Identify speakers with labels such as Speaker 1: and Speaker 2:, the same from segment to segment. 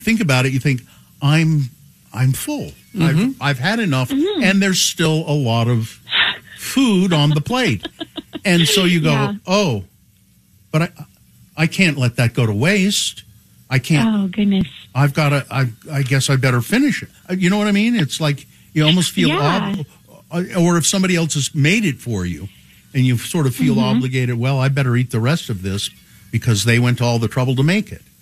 Speaker 1: think about it, you think, I'm full. I've had enough, and there's still a lot of food on the plate. And so you go, oh, but I can't let that go to waste. I can't.
Speaker 2: Oh, goodness.
Speaker 1: I've got to, I guess I better finish it. You know what I mean? It's like you almost feel, or if somebody else has made it for you and you sort of feel obligated, well, I better eat the rest of this because they went to all the trouble to make it.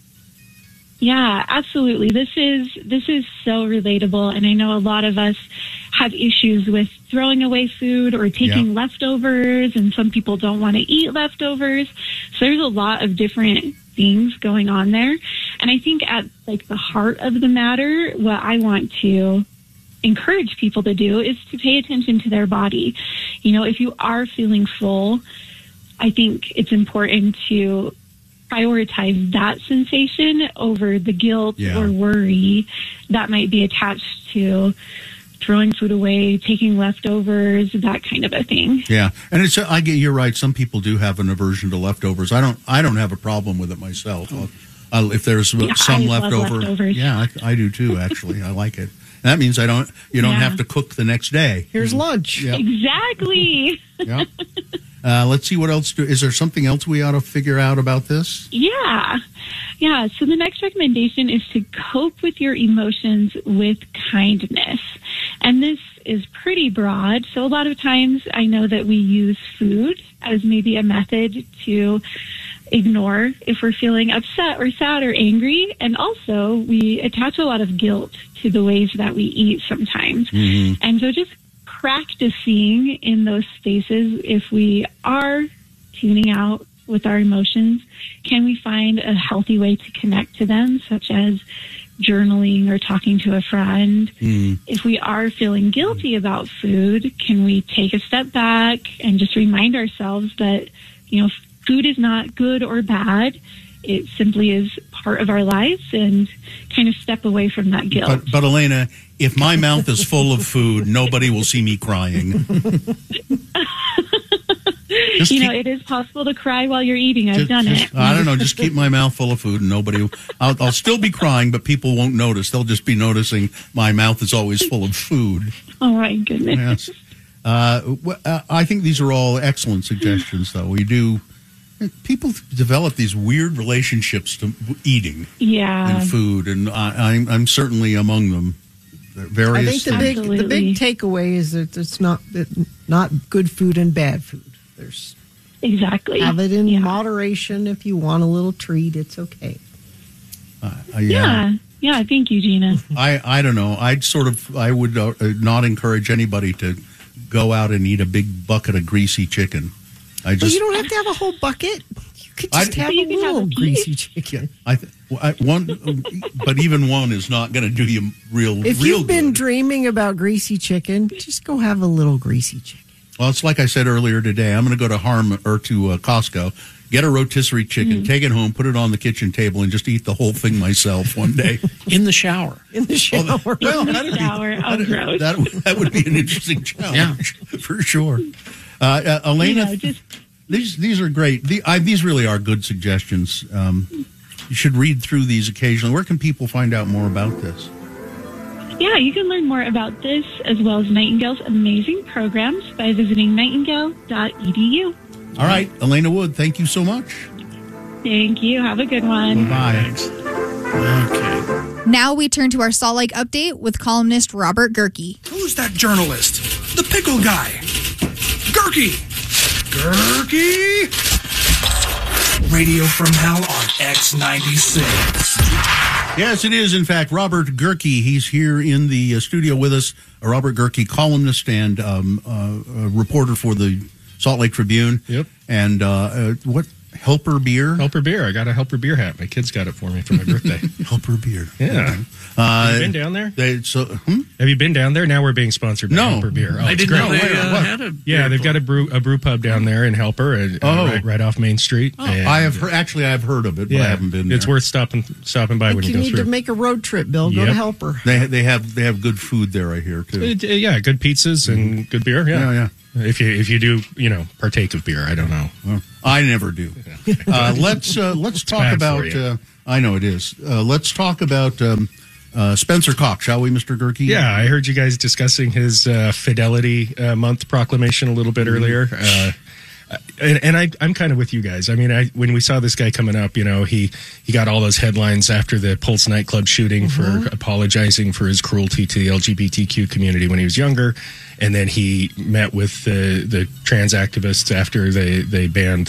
Speaker 2: Yeah, absolutely. This is so relatable, and I know a lot of us have issues with throwing away food or taking leftovers, and some people don't want to eat leftovers. So there's a lot of different things going on there. And I think at like the heart of the matter, what I want to encourage people to do is to pay attention to their body. You know, if you are feeling full, I think it's important to prioritize that sensation over the guilt or worry that might be attached to throwing food away, taking leftovers, that kind of a thing.
Speaker 1: Yeah, and you're right. Some people do have an aversion to leftovers. I don't have a problem with it myself. If there's some leftover, I do too. Actually, I like it. And that means you don't have to cook the next day.
Speaker 3: Here's lunch.
Speaker 1: Yep.
Speaker 2: Exactly.
Speaker 1: Yep. Let's see what else. Is there something else we ought to figure out about this?
Speaker 2: Yeah. So the next recommendation is to cope with your emotions with kindness. And this is pretty broad. So a lot of times I know that we use food as maybe a method to ignore if we're feeling upset or sad or angry. And also we attach a lot of guilt to the ways that we eat sometimes. And so just practicing in those spaces, if we are tuning out with our emotions, can we find a healthy way to connect to them, such as journaling or talking to a friend? If we are feeling guilty about food, can we take a step back and just remind ourselves that, food is not good or bad. It simply is part of our lives, and kind of step away from that guilt.
Speaker 1: But Elena, if my mouth is full of food, nobody will see me crying.
Speaker 2: It is possible to cry while you're eating. I've done it.
Speaker 1: I don't know. Just keep my mouth full of food, and I'll still be crying, but people won't notice. They'll just be noticing my mouth is always full of food.
Speaker 2: Oh my goodness.
Speaker 1: Yes. I think these are all excellent suggestions, though. People develop these weird relationships to eating and food, and I'm certainly among them.
Speaker 3: I think the big takeaway is that it's not good food and bad food. There's have it in moderation. If you want a little treat, it's okay.
Speaker 2: Yeah. Thank you, Gina.
Speaker 1: I don't know. I would not encourage anybody to go out and eat a big bucket of greasy chicken.
Speaker 3: You don't have to have a whole bucket. You could just have a little greasy chicken.
Speaker 1: But even one is not going to do you real.
Speaker 3: If you've been dreaming about greasy chicken, just go have a little greasy chicken.
Speaker 1: Well, it's like I said earlier today. I'm going to go to Costco, get a rotisserie chicken, take it home, put it on the kitchen table, and just eat the whole thing myself one day
Speaker 4: in the shower.
Speaker 1: That would be an interesting challenge for sure. Elena, these are great. These really are good suggestions. You should read through these occasionally. Where can people find out more about this?
Speaker 2: Yeah, you can learn more about this as well as Nightingale's amazing programs by visiting nightingale.edu.
Speaker 1: All right, Elena Wood, thank you so much.
Speaker 2: Thank you. Have a good one.
Speaker 1: Bye.
Speaker 4: Thanks. Okay.
Speaker 5: Now we turn to our Salt Lake update with columnist Robert Gerke.
Speaker 6: Who's that journalist? The pickle guy. Gerke! Radio from Hell on X96.
Speaker 1: Yes, it is, in fact, Robert Gerke. He's here in the studio with us. Robert Gerke, columnist and reporter for the Salt Lake Tribune.
Speaker 4: Yep.
Speaker 1: And what? Helper Beer?
Speaker 4: Helper Beer. I got a Helper Beer hat. My kids got it for me for my birthday.
Speaker 1: Helper Beer.
Speaker 4: Yeah. Have you been down there? Have you been down there? Now we're being sponsored by Helper Beer. Oh,
Speaker 6: I didn't know they had a beer
Speaker 4: they've got a brew pub down there in Helper, right off Main Street.
Speaker 1: Oh. I've heard of it, but I haven't been there.
Speaker 4: It's worth stopping by when you go through.
Speaker 3: You need to make a road trip, Bill. Go to Helper.
Speaker 1: They have good food there, I hear, too.
Speaker 4: Good pizzas and good beer. Yeah. If you do, partake of beer, I don't know.
Speaker 1: Well, I never do. Let's talk about. I know it is. Let's talk about Spencer Cox, shall we, Mr. Gerke?
Speaker 4: Yeah, I heard you guys discussing his Fidelity Month proclamation a little bit earlier. And I'm kind of with you guys. I mean, when we saw this guy coming up, he got all those headlines after the Pulse nightclub shooting for apologizing for his cruelty to the LGBTQ community when he was younger. And then he met with the trans activists after they banned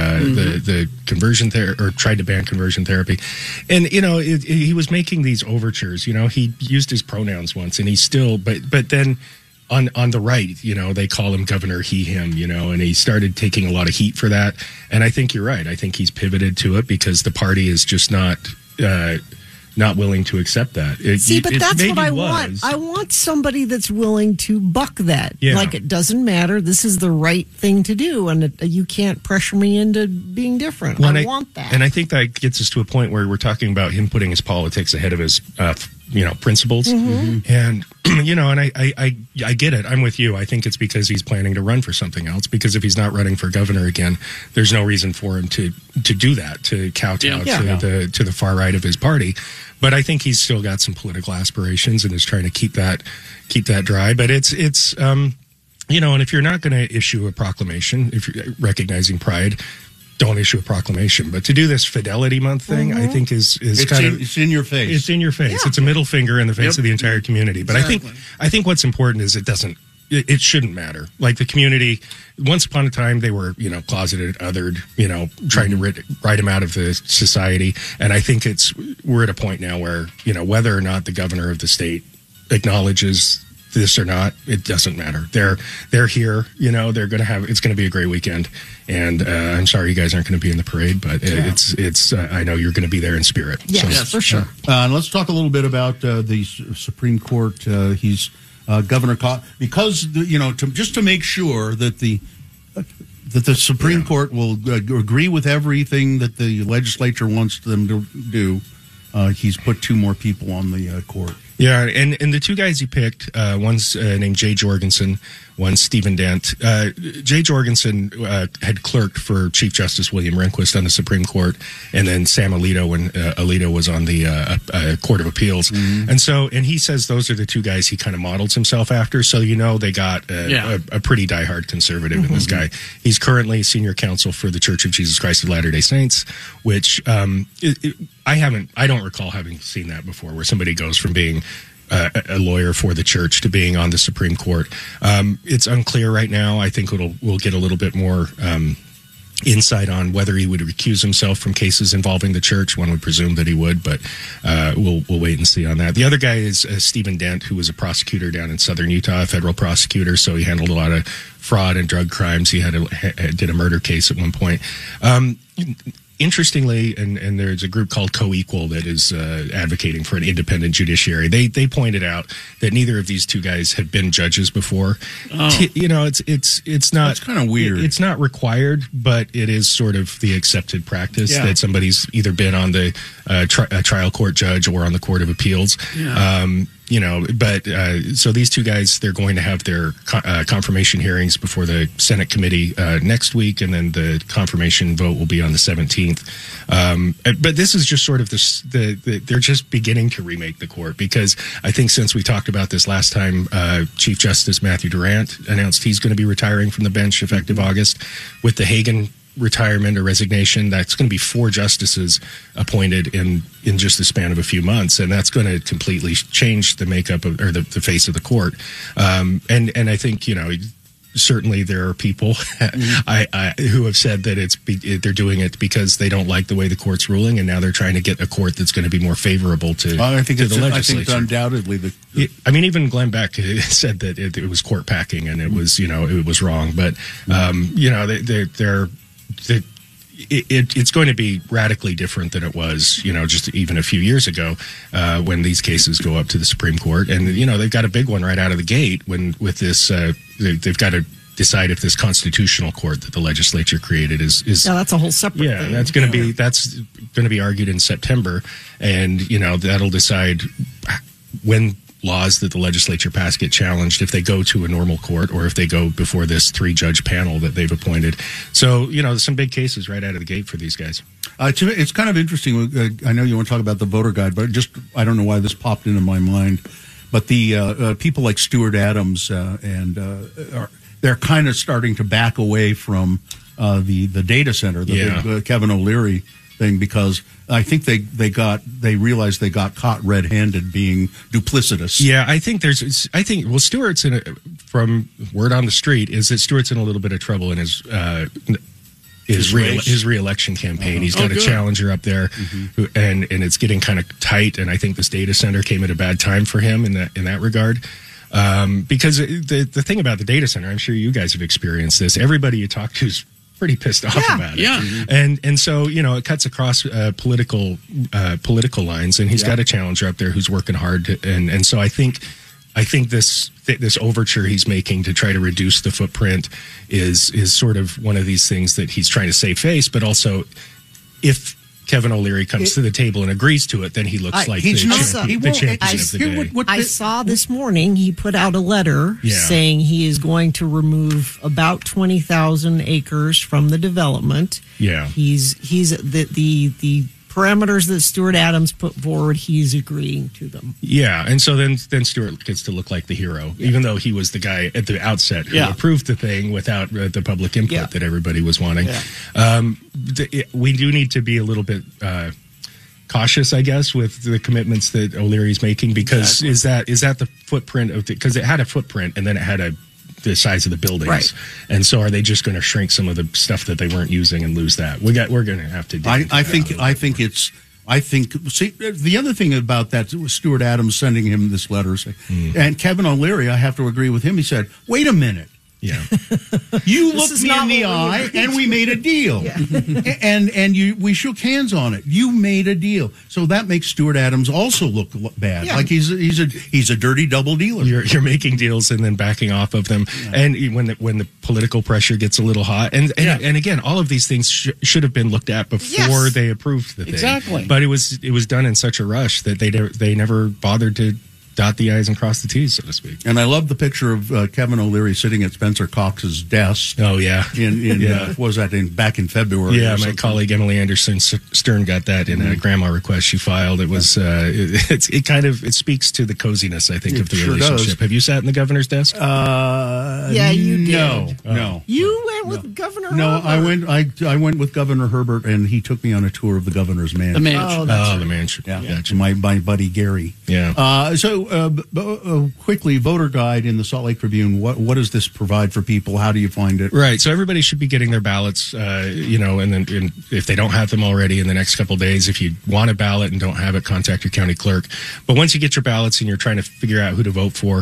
Speaker 4: the conversion therapy, or tried to ban conversion therapy. And, he was making these overtures. He used his pronouns once, and he's still, but then on the right, they call him Governor he, him, and he started taking a lot of heat for that. And I think you're right. I think he's pivoted to it because the party is just not willing to accept that.
Speaker 3: But that's what I want. I want somebody that's willing to buck that.
Speaker 4: Yeah.
Speaker 3: Like, it doesn't matter. This is the right thing to do, and you can't pressure me into being different. I want that.
Speaker 4: And I think that gets us to a point where we're talking about him putting his politics ahead of his principles. And and I get it. I'm with you. I think it's because he's planning to run for something else, because if he's not running for governor again, there's no reason for him to do that, to kowtow to the far right of his party. But I think he's still got some political aspirations and is trying to keep that dry. But it's and if you're not going to issue a proclamation, if you're recognizing Pride, don't issue a proclamation. But to do this Fidelity Month thing, I think is
Speaker 1: it's in your face.
Speaker 4: It's in your face. Yeah. It's a middle finger in the face of the entire community. But I think what's important is it shouldn't matter. Like, the community, once upon a time, they were, closeted, othered, trying to write them out of the society. And I think we're at a point now where, whether or not the governor of the state acknowledges this or not, it doesn't matter. They're here, they're going to it's going to be a great weekend. And I'm sorry you guys aren't going to be in the parade, but it's I know you're going to be there in spirit.
Speaker 3: Yes, for sure.
Speaker 1: And let's talk a little bit about the Supreme Court. He's Governor Cox, because just to make sure that the Supreme Court will agree with everything that the legislature wants them to do. He's put 2 more people on the court.
Speaker 4: Yeah, and the 2 guys he picked, one's named Jay Jorgensen, one's Stephen Dent. Jay Jorgensen had clerked for Chief Justice William Rehnquist on the Supreme Court, and then Sam Alito when Alito was on the Court of Appeals. And he says those are the 2 guys he kind of models himself after. So they got a pretty diehard conservative in this guy. He's currently senior counsel for the Church of Jesus Christ of Latter-day Saints, which I don't recall having seen that before, where somebody goes from being a lawyer for the church to being on the Supreme Court. It's unclear right now. I think we'll get a little bit more insight on whether he would recuse himself from cases involving the church. One would presume that he would, but we'll wait and see on that. The other guy is Stephen Dent, who was a prosecutor down in southern Utah, a federal prosecutor, so he handled a lot of fraud and drug crimes. He did a murder case at one point. Interestingly, and there's a group called Co-Equal that is advocating for an independent judiciary. They pointed out that neither of these 2 guys had been judges before. It's not.
Speaker 1: It's kind of weird.
Speaker 4: It's not required, but it is sort of the accepted practice that somebody's either been on the trial court judge or on the Court of Appeals. So these 2 guys, they're going to have their confirmation hearings before the Senate committee next week, and then the confirmation vote will be on the 17th. But this is just sort of they're just beginning to remake the court, because I think since we talked about this last time, Chief Justice Matthew Durant announced he's going to be retiring from the bench effective August. With the Hagan retirement or resignation, that's going to be 4 justices appointed in just the span of a few months, and that's going to completely change the makeup of, or the face of the court. And I think certainly there are people who have said that they're doing it because they don't like the way the court's ruling, and now they're trying to get a court that's going to be more favorable to the legislature. I think
Speaker 1: undoubtedly
Speaker 4: even Glenn Beck said that it was court packing, and it was it was wrong. But it's going to be radically different than it was, just even a few years ago when these cases go up to the Supreme Court. And, they've got a big one right out of the gate with this. They've got to decide if this constitutional court that the legislature created is
Speaker 3: that's a whole separate thing.
Speaker 4: Yeah, that's going to be argued in September. And, that'll decide when laws that the legislature passed get challenged if they go to a normal court or if they go before this 3-judge panel that they've appointed. So, there's some big cases right out of the gate for these guys.
Speaker 1: It's kind of interesting. I know you want to talk about the voter guide, but I don't know why this popped into my mind. But the people like Stuart Adams they're kind of starting to back away from the data center, big Kevin O'Leary thing, because I think they realized they got caught red-handed being duplicitous.
Speaker 4: Yeah, I think Stuart's from word on the street is that Stuart's in a little bit of trouble in his re-election campaign. He's got a challenger up there, and it's getting kind of tight. And I think this data center came at a bad time for him in that regard. Because the thing about the data center, I'm sure you guys have experienced this. Everybody you talk to is pretty pissed off about it. Yeah. And so, it cuts across political lines, and he's got a challenger up there who's working hard. And so I think this overture he's making to try to reduce the footprint is sort of one of these things that he's trying to save face, but also if Kevin O'Leary comes to the table and agrees to it, then he looks like the champion of the day.
Speaker 3: I saw this morning he put out a letter saying he is going to remove about 20,000 acres from the development.
Speaker 4: Yeah,
Speaker 3: he's the parameters that Stuart Adams put forward, he's agreeing to them.
Speaker 4: Yeah, and so then Stuart gets to look like the hero, even though he was the guy at the outset who approved the thing without the public input that everybody was wanting. Yeah. We do need to be a little bit cautious, I guess, with the commitments that O'Leary's making, because is that the footprint of because it had a footprint and then it had the size of the buildings, right? And so are they just going to shrink some of the stuff that they weren't using and lose that? We're going to have to.
Speaker 1: I think the other thing about that was Stuart Adams sending him this letter, and Kevin O'Leary, I have to agree with him. He said, "Wait a minute."
Speaker 4: Yeah,
Speaker 1: you looked me in the eye, and we made a deal, and we shook hands on it. You made a deal, so that makes Stuart Adams also look bad, like he's a dirty double dealer.
Speaker 4: You're making deals and then backing off of them, and when the political pressure gets a little hot, and again, all of these things should have been looked at before they approved the thing.
Speaker 7: Exactly,
Speaker 4: but it was done in such a rush that they never bothered to dot the I's and cross the T's, so to speak.
Speaker 1: And I love the picture of Kevin O'Leary sitting at Spencer Cox's desk.
Speaker 4: Oh, yeah.
Speaker 1: What was that, back in February?
Speaker 4: Yeah, my colleague Emily Anderson Stern got that in a grandma request she filed. It was, it speaks to the coziness, I think, of the relationship. Does. Have you sat in the governor's desk?
Speaker 3: Yeah, you did.
Speaker 1: No.
Speaker 3: You went with Governor
Speaker 1: No,
Speaker 3: Herbert.
Speaker 1: I went with Governor Herbert, and he took me on a tour of the governor's mansion.
Speaker 7: The mansion.
Speaker 4: The mansion.
Speaker 1: Yeah. Gotcha. My buddy Gary.
Speaker 4: Yeah.
Speaker 1: Quickly, voter guide in the Salt Lake Tribune. What does this provide for people? How do you find it?
Speaker 4: Right. So everybody should be getting their ballots, and then if they don't have them already in the next couple of days, if you want a ballot and don't have it, contact your county clerk. But once you get your ballots and you're trying to figure out who to vote for,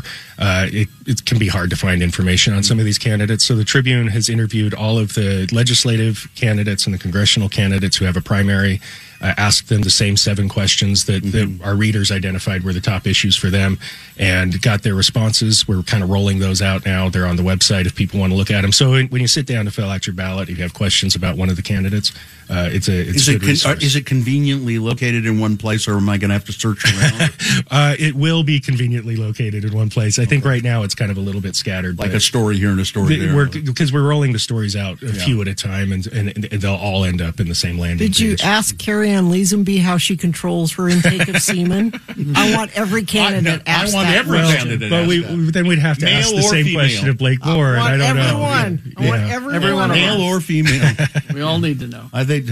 Speaker 4: it can be hard to find information on some of these candidates. So the Tribune has interviewed all of the legislative candidates and the congressional candidates who have a primary. Asked them the same 7 questions that our readers identified were the top issues for them, and got their responses. We're kind of rolling those out now. They're on the website if people want to look at them. So when you sit down to fill out your ballot, if you have questions about one of the candidates, it's a good resource.
Speaker 1: Is it conveniently located in one place, or am I going to have to search around?
Speaker 4: It will be conveniently located in one place. I think right now it's kind of a little bit scattered.
Speaker 1: Like a story here and a story there.
Speaker 4: Because we're rolling the stories out a few at a time, and they'll all end up in the same landing page.
Speaker 3: Did you ask Carrie Ann Leesenby how she controls her intake of semen? I want every candidate asked that.
Speaker 1: I want every candidate
Speaker 4: but then we'd have to ask the same question of Blake Moore, and I don't know.
Speaker 3: I want everyone.
Speaker 1: Male or female.
Speaker 7: We all need to know.
Speaker 1: I think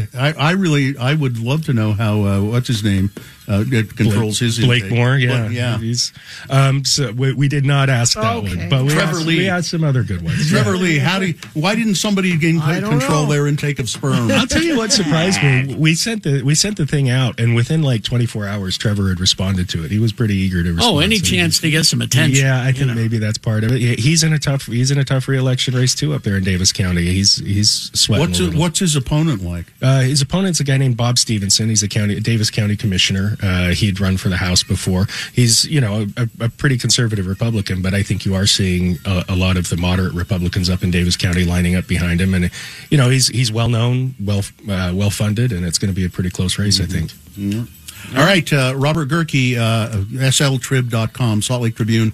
Speaker 1: I would love to know how what's his name controls his
Speaker 4: Blake
Speaker 1: intake.
Speaker 4: Moore. Yeah. So we did not ask that one, but we had some other good ones.
Speaker 1: Trevor Lee, why didn't somebody control their intake of sperm?
Speaker 4: I'll tell you what surprised me. We sent the thing out, and within like 24 hours, Trevor had responded to it. He was pretty eager to respond.
Speaker 7: Oh, any chance to get some attention?
Speaker 4: Yeah, I think maybe that's part of it. Yeah, he's in a tough re-election race too up there in Davis County. He's sweating.
Speaker 1: What's his opponent like?
Speaker 4: His opponent's a guy named Bob Stevenson. He's a Davis County commissioner. He'd run for the House before. He's a pretty conservative Republican, but I think you are seeing a lot of the moderate Republicans up in Davis County lining up behind him, and he's well known, well funded, and it's going to be a pretty close race, I think.
Speaker 1: Yeah. All right, Robert Gerke, sltrib.com, Salt Lake Tribune.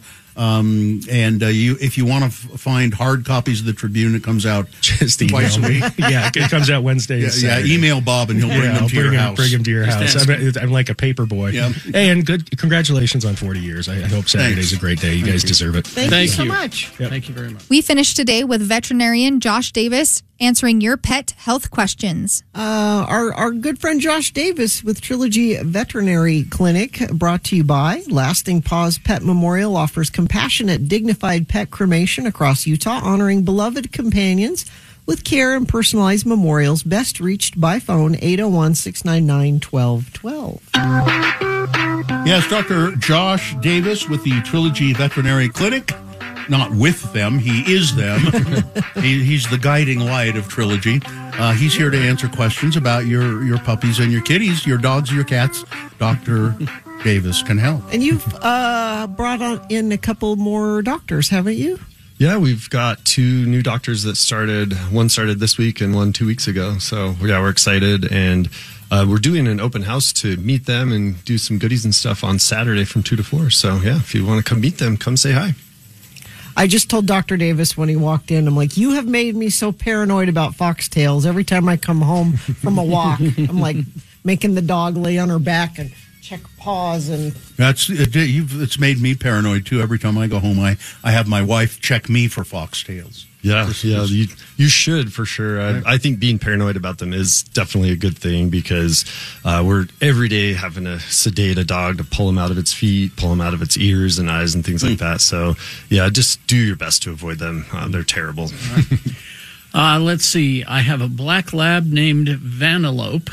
Speaker 1: If you want to find hard copies of the Tribune, it comes out
Speaker 4: just twice a week. Yeah, it comes out Wednesday.
Speaker 1: Yeah, email Bob and he'll bring them to your house.
Speaker 4: Bring them to your house. I'm like a paper boy. Yeah. Hey, and congratulations on 40 years. I hope Saturday's a great day. You guys deserve it.
Speaker 3: Thank you so much.
Speaker 7: Yep. Thank you very much.
Speaker 5: We finished today with veterinarian Josh Davis answering your pet health questions.
Speaker 3: Our good friend Josh Davis with Trilogy Veterinary Clinic, brought to you by Lasting Paws Pet Memorial, offers compassionate, dignified pet cremation across Utah, honoring beloved companions with care and personalized memorials. Best reached by phone, 801-699-1212.
Speaker 1: Yes, Dr. Josh Davis with the Trilogy Veterinary Clinic. Not with them, he is them. He's the guiding light of Trilogy. He's here to answer questions about your puppies and your kitties, your dogs, your cats. Dr. Davis can help.
Speaker 3: And you've brought in a couple more doctors, haven't you?
Speaker 8: Yeah, we've got 2 new doctors that started. One started this week and one 2 weeks ago. So, yeah, we're excited. And we're doing an open house to meet them and do some goodies and stuff on Saturday from 2 to 4. So, yeah, if you want to come meet them, come say hi.
Speaker 3: I just told Dr. Davis when he walked in, I'm like, you have made me so paranoid about foxtails. Every time I come home from a walk, I'm like making the dog lay on her back and check paws. And
Speaker 1: it's made me paranoid, too. Every time I go home, I have my wife check me for foxtails.
Speaker 8: Yeah, you should for sure. I think being paranoid about them is definitely a good thing because we're every day having to sedate a dog to pull him out of its feet, pull him out of its ears and eyes and things like that. So, yeah, just do your best to avoid them. They're terrible.
Speaker 7: Let's see. I have a black lab named Vanellope.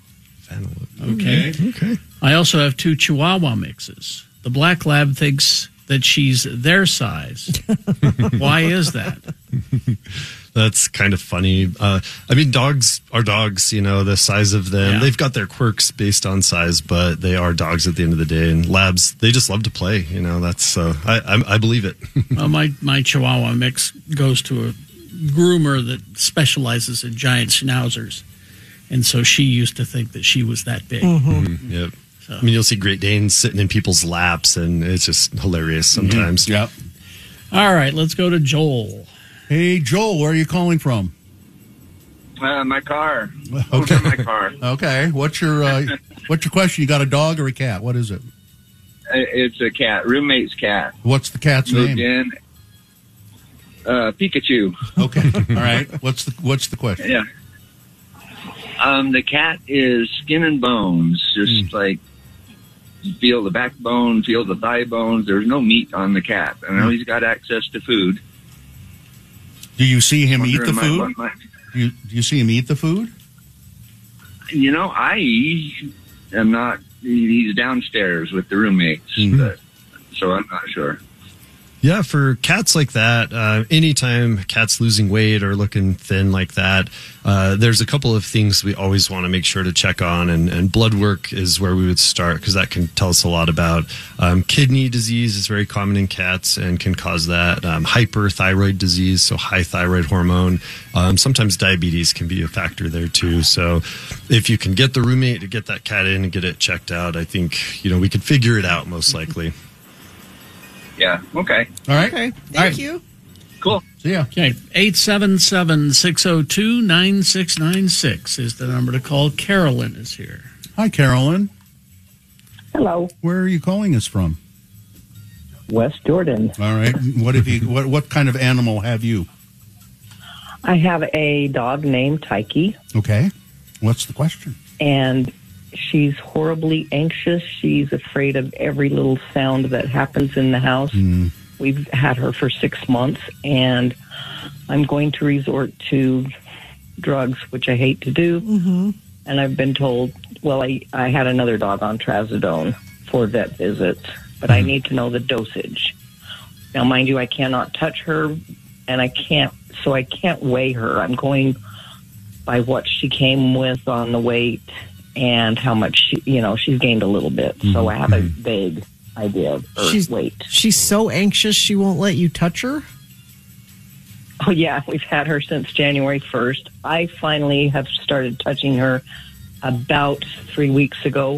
Speaker 7: Okay. I also have 2 Chihuahua mixes. The black lab thinks that she's their size. Why is that?
Speaker 8: That's kind of funny. I mean, dogs are dogs, the size of them. Yeah. They've got their quirks based on size, but they are dogs at the end of the day. And labs, they just love to play. That's I believe it.
Speaker 7: Well, my Chihuahua mix goes to a groomer that specializes in giant schnauzers. And so she used to think that she was that big.
Speaker 8: Mm-hmm. Yep. So. I mean, you'll see Great Danes sitting in people's laps, and it's just hilarious sometimes.
Speaker 1: Mm-hmm. Yep.
Speaker 7: All right, let's go to Joel.
Speaker 1: Hey, Joel, where are you calling from?
Speaker 9: My car.
Speaker 1: Okay.
Speaker 9: My car.
Speaker 1: Okay. What's your question? You got a dog or a cat? What is it?
Speaker 9: It's a cat. Roommate's cat.
Speaker 1: What's the cat's name?
Speaker 9: In, Pikachu.
Speaker 1: Okay. All right. What's the question?
Speaker 9: Yeah. The cat is skin and bones, just like feel the backbone, feel the thigh bones. There's no meat on the cat. I know he's got access to food.
Speaker 1: Do you see him eat the food? Do you see him eat the food?
Speaker 9: I am not. He's downstairs with the roommates, so I'm not sure.
Speaker 8: Yeah, for cats like that, anytime cat's losing weight or looking thin like that, there's a couple of things we always want to make sure to check on, and blood work is where we would start because that can tell us a lot about kidney disease is very common in cats and can cause that. Hyperthyroid disease, so high thyroid hormone. Sometimes diabetes can be a factor there too. So if you can get the roommate to get that cat in and get it checked out, I think we could figure it out most likely.
Speaker 9: Yeah. Okay.
Speaker 1: All right.
Speaker 3: Okay. Thank you.
Speaker 9: Cool.
Speaker 1: See ya.
Speaker 7: Okay. 877-602-9696 is the number to call. Carolyn is here.
Speaker 1: Hi, Carolyn.
Speaker 10: Hello.
Speaker 1: Where are you calling us from?
Speaker 10: West Jordan.
Speaker 1: All right. What kind of animal have you?
Speaker 10: I have a dog named Tyke.
Speaker 1: Okay. What's the question?
Speaker 10: And she's horribly anxious. She's afraid of every little sound that happens in the house. We've had her for 6 months, and I'm going to resort to drugs, which I hate to do. Mm-hmm. And I've been told, I had another dog on trazodone for vet visits, but I need to know the dosage. Now, mind you, I cannot touch her, and I can't weigh her. I'm going by what she came with on the weight and how much she's gained a little bit. So I have a vague idea of her weight.
Speaker 3: She's so anxious she won't let you touch her?
Speaker 10: Oh, yeah. We've had her since January 1st. I finally have started touching her about 3 weeks ago.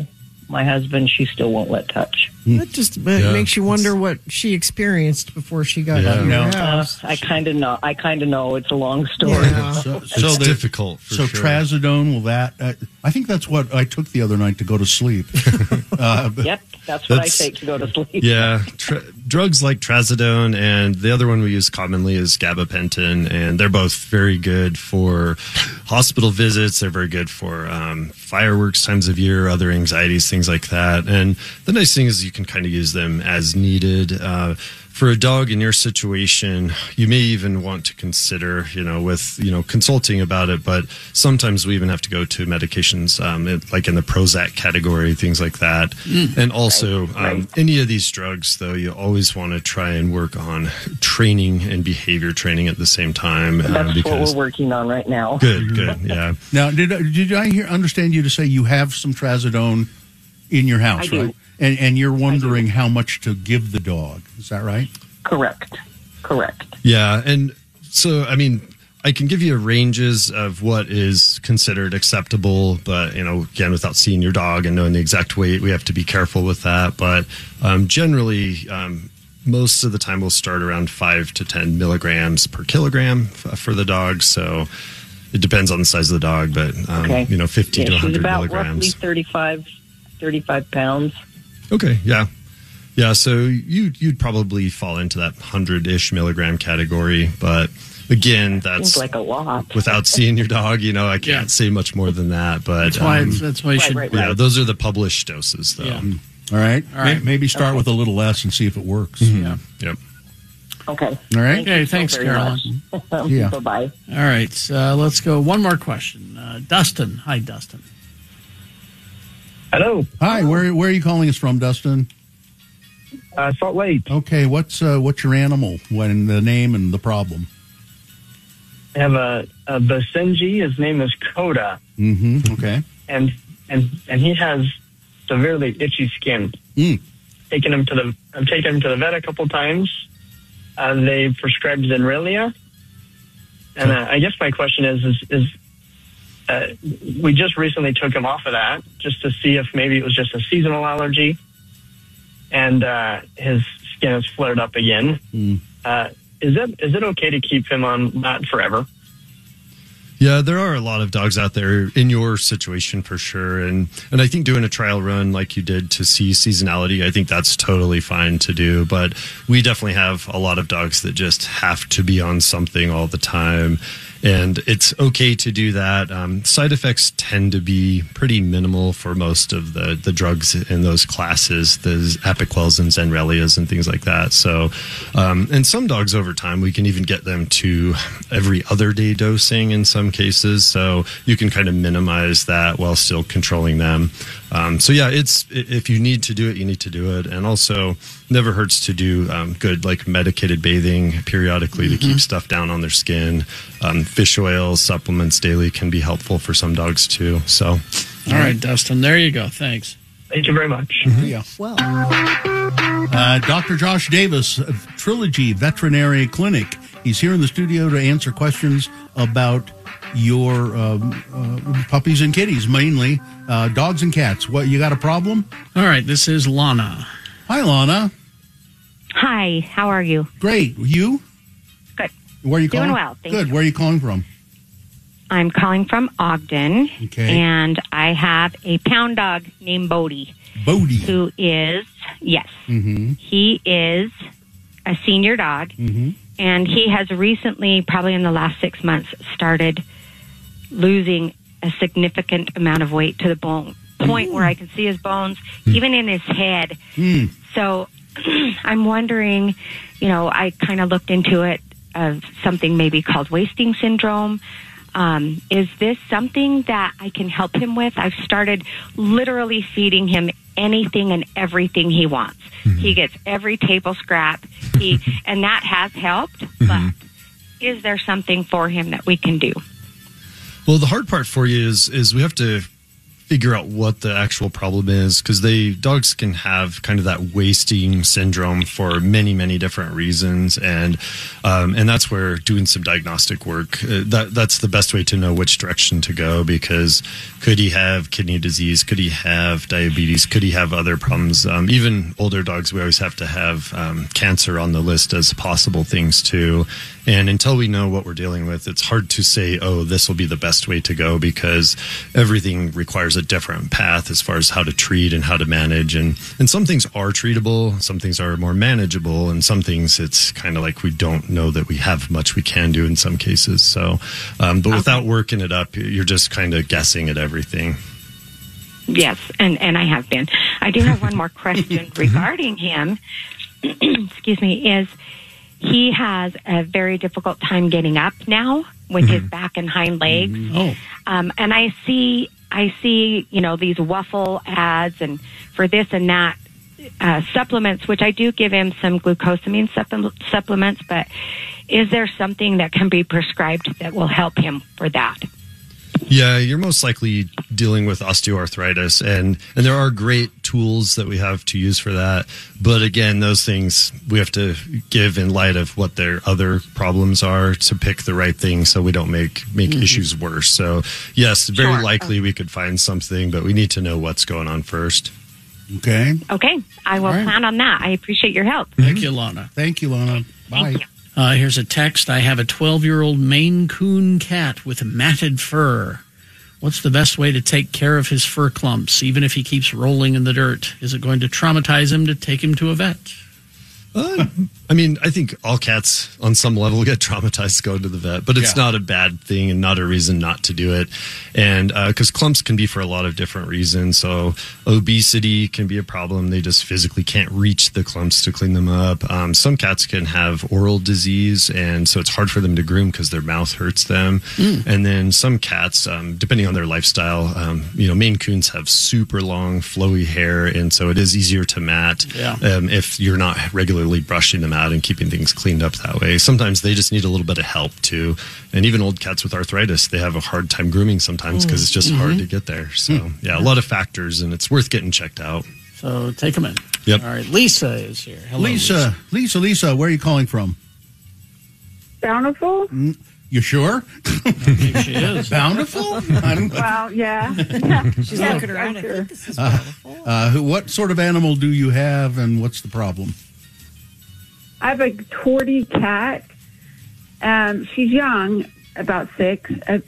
Speaker 10: my husband, she still won't let touch.
Speaker 3: That just makes you wonder what she experienced before she got out of your house.
Speaker 10: I kind of know. It's a long story.
Speaker 3: Yeah.
Speaker 1: So
Speaker 8: it's difficult.
Speaker 1: So trazodone, will that? I think that's what I took the other night to go to sleep.
Speaker 10: Yep, that's what I take to go to sleep.
Speaker 8: Yeah, drugs like trazodone, and the other one we use commonly is gabapentin, and they're both very good for hospital visits. They're very good for fireworks times of year, other anxieties, things like that. And the nice thing is you can kind of use them as needed. For a dog in your situation, you may even want to consider, consulting about it. But sometimes we even have to go to medications, like in the Prozac category, things like that. And also, any of these drugs, though, you always want to try and work on training and behavior training at the same time.
Speaker 10: That's what we're working on right now.
Speaker 8: Good, yeah.
Speaker 1: Now, did I understand you to say you have some trazodone in your house,
Speaker 10: I
Speaker 1: right?
Speaker 10: do.
Speaker 1: And you're wondering how much to give the dog. Is that right?
Speaker 10: Correct.
Speaker 8: Yeah. And so, I can give you ranges of what is considered acceptable, but, again, without seeing your dog and knowing the exact weight, we have to be careful with that. But generally, most of the time we'll start around 5 to 10 milligrams per kilogram for the dog. So it depends on the size of the dog, but, 50 to 100
Speaker 10: she's about
Speaker 8: milligrams.
Speaker 10: Roughly 35 pounds.
Speaker 8: Okay, yeah. Yeah, so you'd probably fall into that 100-ish milligram category, but again, that's
Speaker 10: seems like a lot.
Speaker 8: Without seeing your dog, I can't say much more than that. But
Speaker 7: that's why you should.
Speaker 10: Right.
Speaker 8: Yeah, those are the published doses, though.
Speaker 7: Yeah.
Speaker 1: All right. Maybe start with a little less and see if it works.
Speaker 7: Yeah.
Speaker 8: Yep.
Speaker 10: Okay.
Speaker 1: All right.
Speaker 7: Okay. Thanks, Caroline.
Speaker 1: Yeah.
Speaker 10: Bye-bye.
Speaker 7: All right. Let's go. One more question. Dustin. Hi, Dustin.
Speaker 11: Hello.
Speaker 1: Hi. Where are you calling us from, Dustin?
Speaker 11: Salt Lake.
Speaker 1: Okay. What's your animal? When the name and the problem?
Speaker 11: I have a Basenji. His name is Coda.
Speaker 1: Mm-hmm. Okay.
Speaker 11: And he has severely itchy skin.
Speaker 1: Mm.
Speaker 11: I've taken him to the vet a couple times. They prescribed Zenrelia. And I guess my question is we just recently took him off of that just to see if maybe it was just a seasonal allergy. And his skin has flared up again.
Speaker 1: Mm.
Speaker 11: Is it okay to keep him on that forever?
Speaker 8: Yeah, there are a lot of dogs out there in your situation for sure. And I think doing a trial run like you did to see seasonality, I think that's totally fine to do. But we definitely have a lot of dogs that just have to be on something all the time. And it's okay to do that. Side effects tend to be pretty minimal for most of the drugs in those classes, the Apoquels and Zenrelias and things like that. So, and some dogs over time, we can even get them to every other day dosing in some cases. So you can kind of minimize that while still controlling them. So yeah, if you need to do it, you need to do it. And also never hurts to do good like medicated bathing periodically to keep stuff down on their skin. Fish oil supplements daily can be helpful for some dogs too. So,
Speaker 7: all right, Dustin, there you go. Thanks.
Speaker 11: Thank you very much.
Speaker 1: Yeah.
Speaker 3: Well,
Speaker 1: Dr. Josh Davis of Trilogy Veterinary Clinic. He's here in the studio to answer questions about your puppies and kitties, mainly dogs and cats. What, you got a problem?
Speaker 7: All right, this is Lana.
Speaker 1: Hi, Lana.
Speaker 12: Hi, how are you?
Speaker 1: Great. You?
Speaker 12: Good.
Speaker 1: Where are you calling?
Speaker 12: Doing well, thank
Speaker 1: Good.
Speaker 12: you.
Speaker 1: Where are you calling from?
Speaker 12: I'm calling from Ogden,
Speaker 1: Okay.
Speaker 12: and I have a pound dog named Bodie.
Speaker 1: Bodie.
Speaker 12: Who is, yes,
Speaker 1: Mm-hmm.
Speaker 12: he is a senior dog,
Speaker 1: Mm-hmm.
Speaker 12: and he has recently, probably in the last 6 months, started losing a significant amount of weight to the point where I can see his bones, even in his head.
Speaker 1: Mm.
Speaker 12: So I'm wondering, I kind of looked into it, of something maybe called wasting syndrome. Is this something that I can help him with? I've started literally feeding him anything and everything he wants. Mm-hmm. He gets every table scrap, and that has helped, but is there something for him that we can do?
Speaker 8: well, the hard part for you is we have to figure out what the actual problem is, because dogs can have kind of that wasting syndrome for many, many different reasons, and that's where doing some diagnostic work, that's the best way to know which direction to go, because could he have kidney disease? Could he have diabetes? Could he have other problems? Even older dogs, we always have to have cancer on the list as possible things too. And until we know what we're dealing with, it's hard to say, oh, this will be the best way to go, because everything requires a different path as far as how to treat and how to manage. And some things are treatable, some things are more manageable, and some things it's kind of like we don't know that we have much we can do in some cases. So, but without working it up, you're just kind of guessing at everything.
Speaker 12: Yes, and I have been. I do have one more question regarding him. Excuse me, is he has a very difficult time getting up now with his back and hind legs. And I see, these waffle ads and for this and that supplements, which I do give him some glucosamine supplements, but is there something that can be prescribed that will help him for that?
Speaker 8: Yeah, you're most likely dealing with osteoarthritis, and there are great tools that we have to use for that. But again, those things we have to give in light of what their other problems are to pick the right thing, so we don't make issues worse. So yes, very likely we could find something, but we need to know what's going on first.
Speaker 1: Okay.
Speaker 12: Okay, I will plan on that. I appreciate your help.
Speaker 7: Thank you, Lana.
Speaker 1: Thank you, Lana. Bye.
Speaker 7: Here's a text. I have a 12-year-old Maine Coon cat with matted fur. What's the best way to take care of his fur clumps, even if he keeps rolling in the dirt? Is it going to traumatize him to take him to a vet?
Speaker 8: I mean, I think all cats on some level get traumatized going to the vet, but it's not a bad thing and not a reason not to do it. And because clumps can be for a lot of different reasons. So obesity can be a problem. They just physically can't reach the clumps to clean them up. Some cats can have oral disease, and so it's hard for them to groom because their mouth hurts them. And then some cats, depending on their lifestyle, Maine Coons have super long, flowy hair, and so it is easier to mat if you're not regularly brushing them out and keeping things cleaned up that way. Sometimes they just need a little bit of help too. And even old cats with arthritis, they have a hard time grooming sometimes because it's just hard to get there. So a lot of factors, and it's worth getting checked out.
Speaker 7: So take them in.
Speaker 8: Yep.
Speaker 7: All right. Lisa is here. Hello,
Speaker 1: Lisa, where are you calling from?
Speaker 13: Bountiful?
Speaker 1: You sure?
Speaker 7: I think she is.
Speaker 1: Bountiful?
Speaker 13: Well, yeah.
Speaker 3: She's looking around. I think this is Bountiful.
Speaker 1: What sort of animal do you have, and what's the problem?
Speaker 13: I have a tortie cat. She's young, about 6.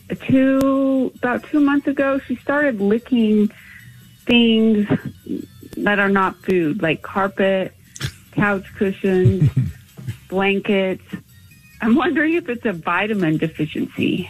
Speaker 13: About 2 months ago, she started licking things that are not food, like carpet, couch cushions, blankets. I'm wondering if it's a vitamin deficiency.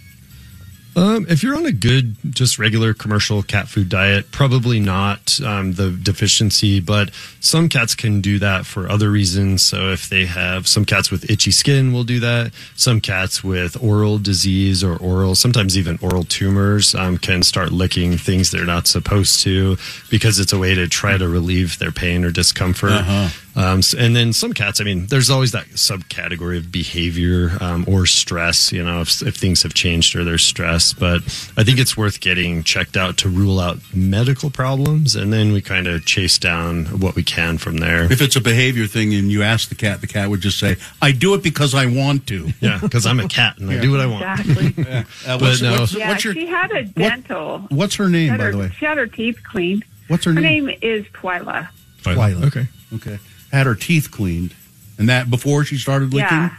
Speaker 8: If you're on a good, just regular commercial cat food diet, probably not the deficiency, but some cats can do that for other reasons. So if they have, some cats with itchy skin will do that. Some cats with oral disease or sometimes even oral tumors can start licking things they're not supposed to, because it's a way to try to relieve their pain or discomfort. And then some cats, there's always that subcategory of behavior or stress, if things have changed or there's stress. But I think it's worth getting checked out to rule out medical problems, and then we kind of chase down what we can from there.
Speaker 1: If it's a behavior thing and you ask the cat would just say, I do it because I want to.
Speaker 8: Yeah, because I'm a cat and I do what I want.
Speaker 13: Exactly. She had a dental.
Speaker 1: What's her name, by the way?
Speaker 13: She had her teeth cleaned.
Speaker 1: What's her name?
Speaker 13: Her name is Twyla.
Speaker 1: Twyla. Okay. Had her teeth cleaned. And that before she started licking?
Speaker 13: Yeah.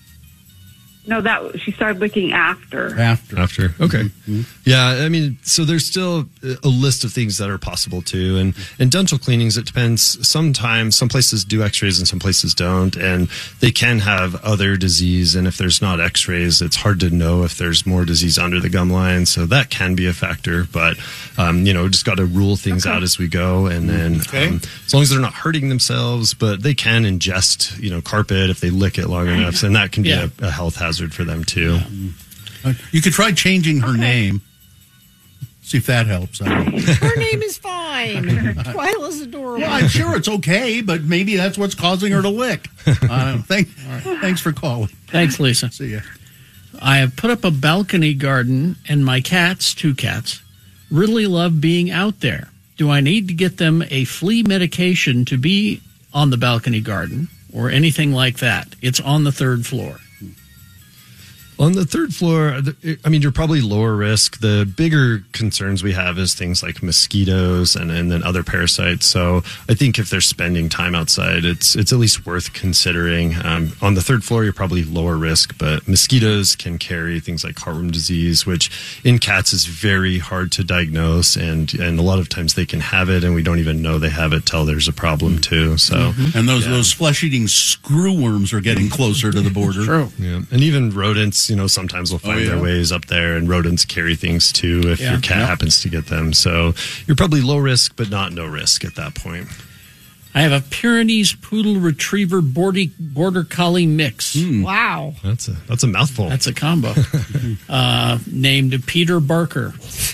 Speaker 13: No, she started licking after.
Speaker 8: After. Okay. Mm-hmm. Yeah, so there's still a list of things that are possible too. And in dental cleanings, it depends. Sometimes some places do x-rays and some places don't. And they can have other disease. And if there's not x-rays, it's hard to know if there's more disease under the gum line. So that can be a factor. But, just got to rule things out as we go. And then as long as they're not hurting themselves, but they can ingest, carpet if they lick it long enough. And that can be a health hazard for them too.
Speaker 1: You could try changing her name. See if that helps.
Speaker 3: Her name is fine. Twyla's adorable.
Speaker 1: Well, I'm sure it's okay, but maybe that's what's causing her to lick. Thanks for calling.
Speaker 7: Thanks, Lisa.
Speaker 1: See ya.
Speaker 7: I have put up a balcony garden, and my cats, 2 cats, really love being out there. Do I need to get them a flea medication to be on the balcony garden or anything like that? It's on the 3rd floor.
Speaker 8: On the 3rd floor, I mean, you're probably lower risk. The bigger concerns we have is things like mosquitoes and then other parasites. So I think if they're spending time outside, it's at least worth considering. On the 3rd floor, you're probably lower risk, but mosquitoes can carry things like heartworm disease, which in cats is very hard to diagnose. And a lot of times they can have it and we don't even know they have it till there's a problem too. So,
Speaker 1: and those flesh-eating screwworms are getting closer to the border.
Speaker 7: True.
Speaker 8: Yeah. And even rodents, sometimes will find their ways up there, and rodents carry things too if your cat happens to get them. So you're probably low risk, but not no risk at that point.
Speaker 7: I have a Pyrenees Poodle Retriever Border Collie mix.
Speaker 3: Wow.
Speaker 8: That's a mouthful.
Speaker 7: That's a combo. Named Peter Barker.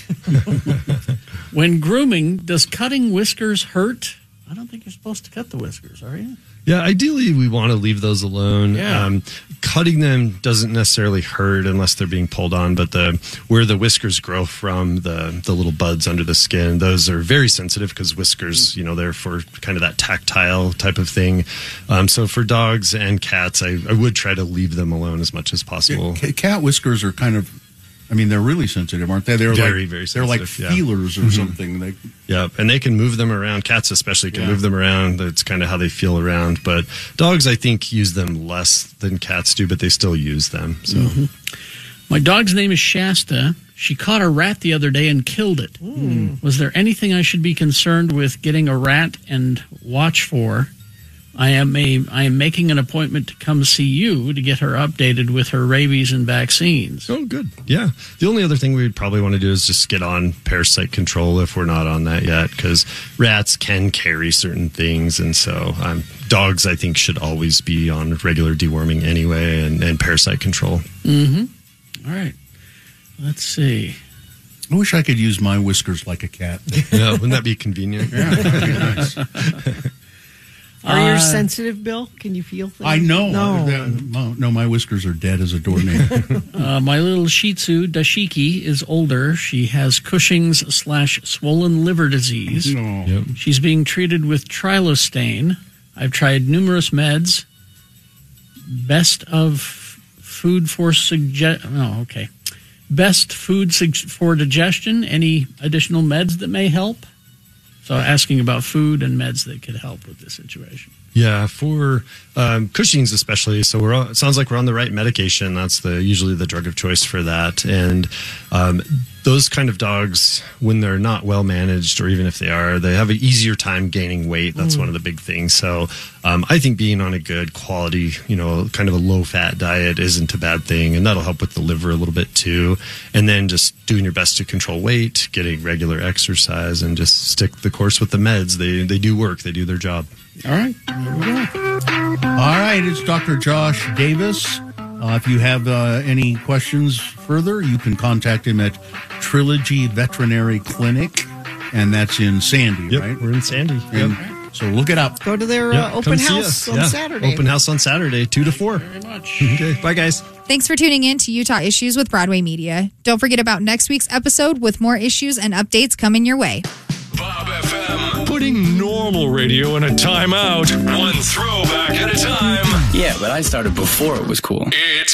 Speaker 7: When grooming, does cutting whiskers hurt? I don't think you're supposed to cut the whiskers, are you?
Speaker 8: Yeah, ideally we want to leave those alone.
Speaker 7: Yeah.
Speaker 8: Cutting them doesn't necessarily hurt unless they're being pulled on, but where the whiskers grow from, the little buds under the skin, those are very sensitive because whiskers, they're for kind of that tactile type of thing. So for dogs and cats, I would try to leave them alone as much as possible.
Speaker 1: Cat whiskers are kind of, they're really sensitive, aren't they? They're
Speaker 8: very sensitive.
Speaker 1: They're like feelers or something.
Speaker 8: And they can move them around. Cats especially can move them around. That's kind of how they feel around. But dogs, I think, use them less than cats do, but they still use them. So,
Speaker 7: My dog's name is Shasta. She caught a rat the other day and killed it. Was there anything I should be concerned with getting a rat and watch for? I am making an appointment to come see you to get her updated with her rabies and vaccines.
Speaker 8: Oh, good. Yeah. The only other thing we'd probably want to do is just get on parasite control if we're not on that yet, because rats can carry certain things. And so dogs, I think, should always be on regular deworming anyway and parasite control.
Speaker 7: All right. Let's see.
Speaker 1: I wish I could use my whiskers like a cat.
Speaker 8: Yeah, wouldn't that be convenient?
Speaker 1: Yeah, that'd be nice.
Speaker 3: Are yours sensitive, Bill? Can you feel things?
Speaker 1: I know. No, my whiskers are dead as a doornail.
Speaker 7: My little Shih Tzu, Dashiki, is older. She has Cushing's/swollen liver disease.
Speaker 1: No.
Speaker 8: Yep.
Speaker 7: She's being treated with Trilostane. I've tried numerous meds. Best food for digestion. Any additional meds that may help? So asking about food and meds that could help with this situation.
Speaker 8: Yeah, for Cushing's especially. So it sounds like we're on the right medication. That's usually the drug of choice for that. And those kind of dogs, when they're not well managed, or even if they are, they have an easier time gaining weight. That's one of the big things. So I think being on a good quality, kind of a low fat diet isn't a bad thing, and that'll help with the liver a little bit too. And then just doing your best to control weight, getting regular exercise, and just stick the course with the meds. They do work. They do their job.
Speaker 7: All right. There we go.
Speaker 1: All right. It's Dr. Josh Davis. If you have any questions further, you can contact him at Trilogy Veterinary Clinic, and that's in Sandy, right?
Speaker 8: We're in Sandy.
Speaker 1: And so look it up.
Speaker 3: Go to their open house on Saturday.
Speaker 8: Open house on Saturday, 2 to 4.
Speaker 7: Very much.
Speaker 8: Okay. Bye, guys.
Speaker 5: Thanks for tuning in to Utah Issues with Broadway Media. Don't forget about next week's episode with more issues and updates coming your way.
Speaker 14: Bob FM. Putting normal radio in a timeout. One throwback at a time.
Speaker 15: Yeah, but I started before it was cool.
Speaker 14: It's